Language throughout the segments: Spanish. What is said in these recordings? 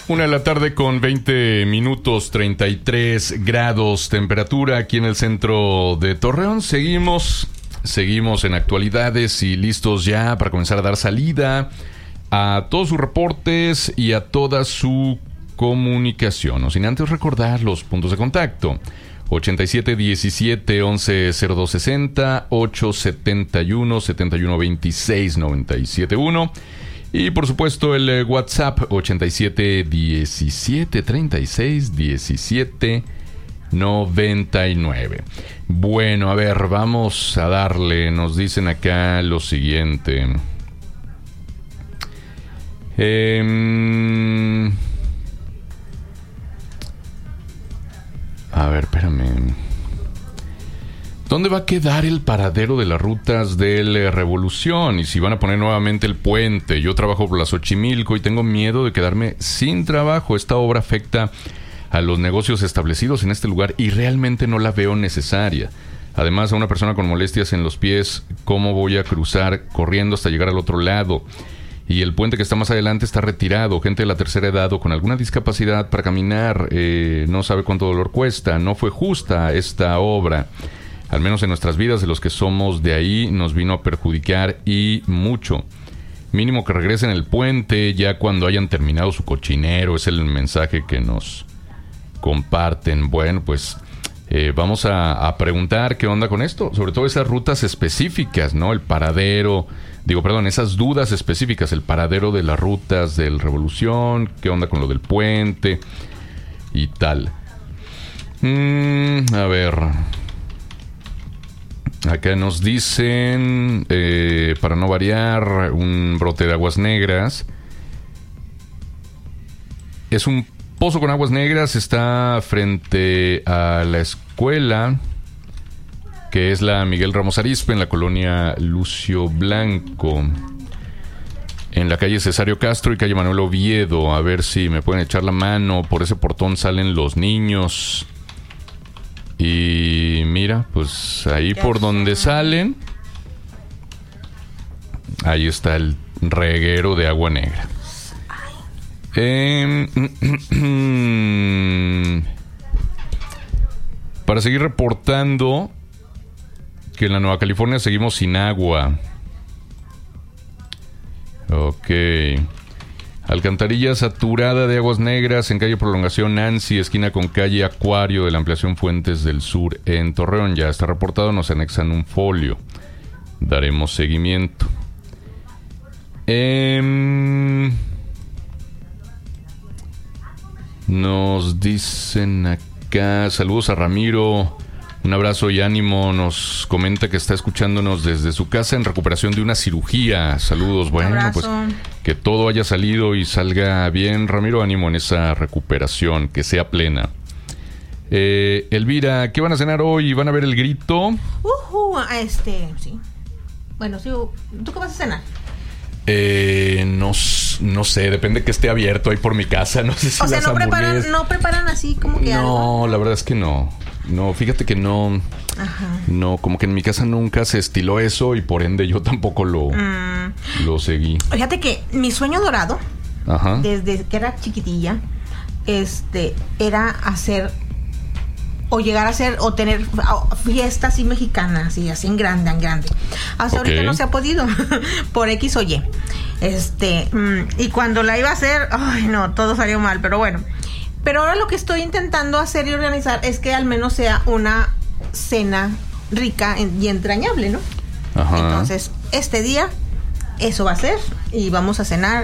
1:00 con 20 minutos, 33 grados temperatura aquí en el centro de Torreón. Seguimos en actualidades y listos ya para comenzar a dar salida a todos sus reportes y a toda su comunicación. No sin antes recordar los puntos de contacto: 8717-110260, 871-7126-971. Y por supuesto el WhatsApp 8717-361799. Bueno, a ver, vamos a darle. Nos dicen acá lo siguiente. A ver, espérame. ¿Dónde va a quedar el paradero de las rutas de la Revolución? Y si van a poner nuevamente el puente. Yo trabajo por la Xochimilco y tengo miedo de quedarme sin trabajo. Esta obra afecta a los negocios establecidos en este lugar y realmente no la veo necesaria. Además, a una persona con molestias en los pies, ¿cómo voy a cruzar corriendo hasta llegar al otro lado? Y el puente que está más adelante está retirado. Gente de la tercera edad o con alguna discapacidad para caminar no sabe cuánto dolor cuesta. No fue justa esta obra. Al menos en nuestras vidas, de los que somos de ahí, nos vino a perjudicar y mucho. Mínimo que regresen el puente ya cuando hayan terminado su cochinero. Es el mensaje que nos comparten. Bueno, pues vamos a preguntar qué onda con esto. Sobre todo esas rutas específicas, ¿no? El paradero, esas dudas específicas. El paradero de las rutas del Revolución. ¿Qué onda con lo del puente? Y tal. A ver... Acá nos dicen, para no variar, un brote de aguas negras. Es un pozo con aguas negras, está frente a la escuela, que es la Miguel Ramos Arizpe, en la colonia Lucio Blanco, en la calle Cesario Castro y calle Manuel Oviedo. A ver si me pueden echar la mano. Por ese portón salen los niños. Y mira, pues ahí por donde salen, ahí está el reguero de agua negra. Para seguir reportando que en la Nueva California seguimos sin agua. Ok. Alcantarilla saturada de aguas negras en calle Prolongación Nancy, esquina con calle Acuario de la ampliación Fuentes del Sur en Torreón. Ya está reportado, nos anexan un folio. Daremos seguimiento. Nos dicen acá, saludos a Ramiro. Un abrazo y ánimo. Nos comenta que está escuchándonos desde su casa en recuperación de una cirugía. Saludos. Bueno, pues que todo haya salido y salga bien, Ramiro. Ánimo en esa recuperación, que sea plena. Elvira, ¿qué van a cenar hoy? ¿Van a ver El Grito? Sí. Bueno, sí. ¿Tú qué vas a cenar? No sé, depende que esté abierto ahí por mi casa. No sé si las hamburguesas... no preparan así como que algo. La verdad es que no. No, fíjate que no. Ajá. No, como que en mi casa nunca se estiló eso y por ende yo tampoco lo seguí. Fíjate que mi sueño dorado, ajá, desde que era chiquitilla, era hacer o llegar a hacer o tener fiestas así mexicanas y así en grande. Hasta ahorita no se ha podido por X o Y. Y cuando la iba a hacer, ay no, todo salió mal, pero bueno. Pero ahora lo que estoy intentando hacer y organizar es que al menos sea una cena rica y entrañable, ¿no? Ajá. Entonces, este día, eso va a ser. Y vamos a cenar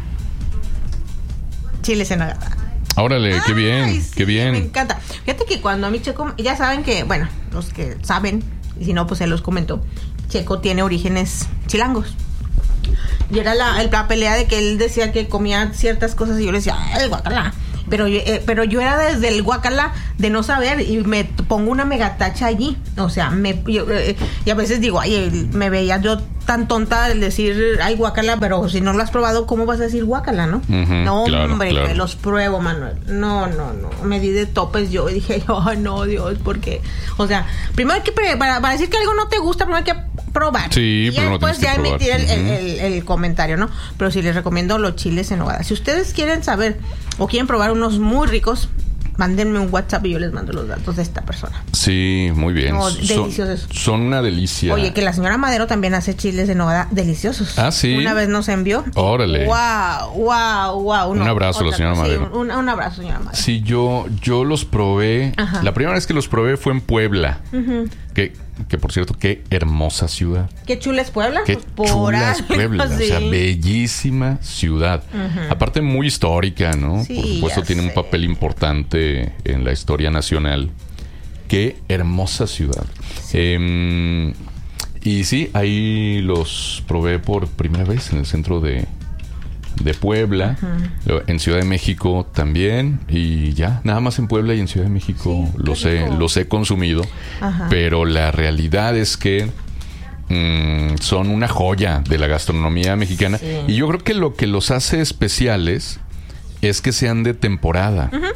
chiles en nogada. Órale, qué bien, sí, qué bien. Me encanta. Fíjate que cuando a mí Checo, ya saben que, bueno, los que saben, y si no, pues se los comento, Checo tiene orígenes chilangos. Y era la pelea de que él decía que comía ciertas cosas y yo le decía, ¡ay, guacala! Pero yo era desde el guacala de no saber y me pongo una megatacha allí. O sea, y a veces digo, ay, me veía yo tan tonta de decir, ay, guacala, pero si no lo has probado, ¿cómo vas a decir guacala, no? No, claro, hombre, claro. Que los pruebo, Manuel. No. Me di de topes yo y dije, ay, no, Dios, porque... O sea, primero hay que, para decir que algo no te gusta, primero hay que probar. Sí, y pero después ya emitir el comentario, ¿no? Pero sí les recomiendo los chiles en nogada. Si ustedes quieren saber o quieren probar unos muy ricos, mándenme un WhatsApp y yo les mando los datos de esta persona. Sí, muy bien. No, deliciosos. Son una delicia. Oye, que la señora Madero también hace chiles de nogada deliciosos. Ah, sí. Una vez nos envió. Órale. Wow. Un abrazo a la señora Madero. Sí, un abrazo, señora Madero. Sí, yo los probé. Ajá. La primera vez que los probé fue en Puebla. Uh-huh. Que por cierto, qué hermosa ciudad. Qué chula es Puebla. Qué chula es Puebla. Sí. O sea, bellísima ciudad. Uh-huh. Aparte, muy histórica, ¿no? Sí, por supuesto, tiene un papel importante en la historia nacional. Qué hermosa ciudad. Sí. Y sí, ahí los probé por primera vez en el centro de Puebla, uh-huh. En Ciudad de México también, y ya, nada más en Puebla y en Ciudad de México sí, los he consumido, uh-huh. Pero la realidad es que son una joya de la gastronomía mexicana, sí. Y yo creo que lo que los hace especiales es que sean de temporada, uh-huh.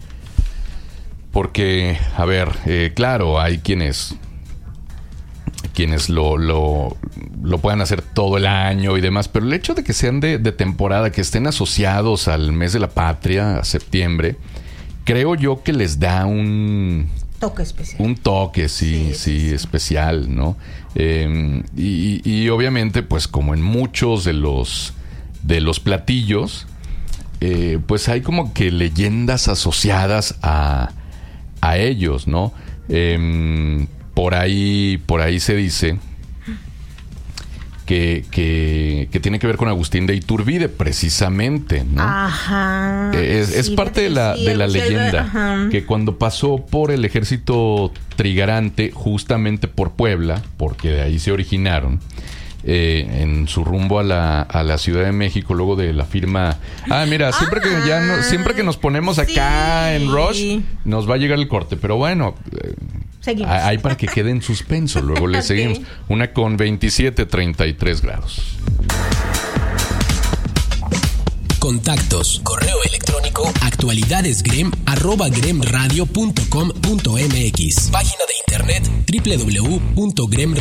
Porque, a ver, claro, hay quienes lo puedan hacer todo el año y demás, pero el hecho de que sean de temporada, que estén asociados al mes de la patria, a septiembre, creo yo que les da un toque especial. Un toque, sí, especial, ¿no? Y obviamente, pues como en muchos de los platillos, pues hay como que leyendas asociadas a ellos, ¿no? Por ahí se dice que tiene que ver con Agustín de Iturbide, precisamente, ¿no? Ajá. Es parte de la leyenda, ajá. Que cuando pasó por el ejército trigarante, justamente por Puebla, porque de ahí se originaron, en su rumbo a la Ciudad de México, luego de la firma. Mira, siempre que nos ponemos acá en Rush, nos va a llegar el corte, pero bueno. Seguimos. Ahí para que quede en suspenso. Luego le seguimos. Una con 27.33 grados. Contactos. Correo electrónico actualidadesgrem@gremradio.com.mx. Página de internet www.gremradio.com.